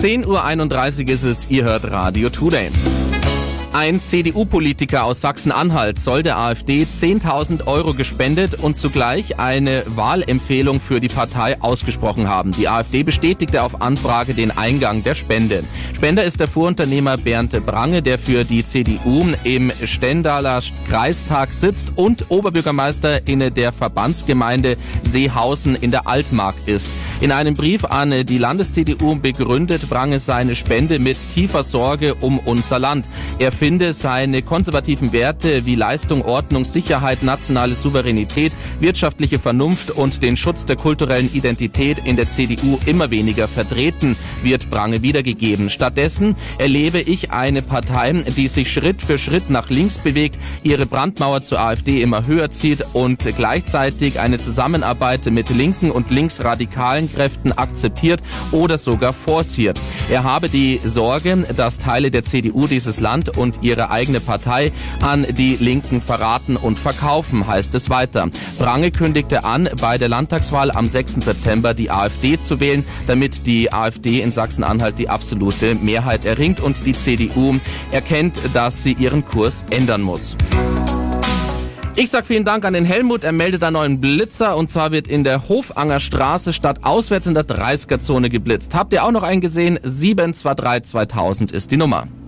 10:31 Uhr ist es, ihr hört Radio Today. Ein CDU-Politiker aus Sachsen-Anhalt soll der AfD 10.000 Euro gespendet und zugleich eine Wahlempfehlung für die Partei ausgesprochen haben. Die AfD bestätigte auf Anfrage den Eingang der Spende. Spender ist der Fuhrunternehmer Bernd Brange, der für die CDU im Stendaler Kreistag sitzt und Oberbürgermeister in der Verbandsgemeinde Seehausen in der Altmark ist. In einem Brief an die Landes-CDU begründet Brange seine Spende mit tiefer Sorge um unser Land. Er finde seine konservativen Werte wie Leistung, Ordnung, Sicherheit, nationale Souveränität, wirtschaftliche Vernunft und den Schutz der kulturellen Identität in der CDU immer weniger vertreten, wird Brange wiedergegeben. Stattdessen erlebe ich eine Partei, die sich Schritt für Schritt nach links bewegt, ihre Brandmauer zur AfD immer höher zieht und gleichzeitig eine Zusammenarbeit mit linken und linksradikalen Kräften akzeptiert oder sogar forciert. Er habe die Sorge, dass Teile der CDU dieses Land und ihre eigene Partei an die Linken verraten und verkaufen, heißt es weiter. Brange kündigte an, bei der Landtagswahl am 6. September die AfD zu wählen, damit die AfD in Sachsen-Anhalt die absolute Mehrheit erringt und die CDU erkennt, dass sie ihren Kurs ändern muss. Ich sag vielen Dank an den Helmut, er meldet einen neuen Blitzer und zwar wird in der Hofanger Straße statt auswärts in der 30er-Zone geblitzt. Habt ihr auch noch einen gesehen? 723 2000 ist die Nummer.